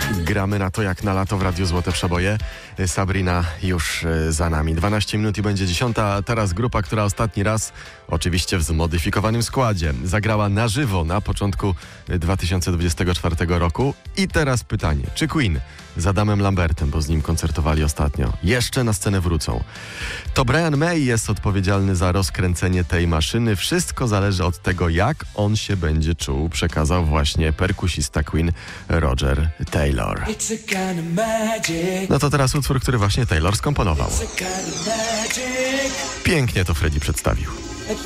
Gramy na to jak na lato w Radiu Złote Przeboje. Sabrina już za nami. 12 minut i będzie 10. A teraz grupa, która ostatni raz, oczywiście w zmodyfikowanym składzie, zagrała na żywo na początku 2024 roku. I teraz pytanie, czy Queen z Adamem Lambertem, bo z nim koncertowali ostatnio, jeszcze na scenę wrócą? To Brian May jest odpowiedzialny za rozkręcenie tej maszyny. Wszystko zależy od tego, jak on się będzie czuł, przekazał właśnie perkusista Queen Roger Taylor. No to teraz utwór, który właśnie Taylor skomponował. Pięknie to Freddie przedstawił.